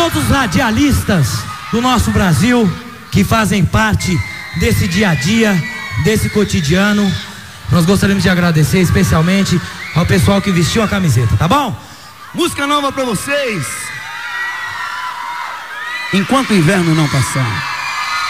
todos os radialistas do nosso Brasil que fazem parte desse dia a dia, desse cotidiano. Nós gostaríamos de agradecer especialmente ao pessoal que vestiu a camiseta, tá bom? Música nova pra vocês. Enquanto o inverno não passar.